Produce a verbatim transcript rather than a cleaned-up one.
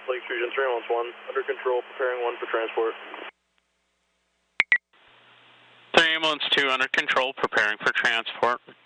Lake Fusion three one one, under control, preparing one for transport. three ambulance two under control, preparing for transport.